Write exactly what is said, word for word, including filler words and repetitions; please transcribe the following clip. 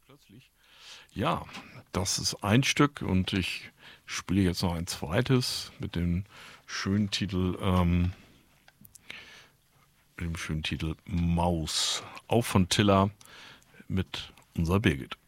Ja, das ist ein Stück und ich spiele jetzt noch ein zweites mit dem schönen Titel, ähm, mit dem schönen Titel Maus. Auch von Tiller mit unserer Birgit.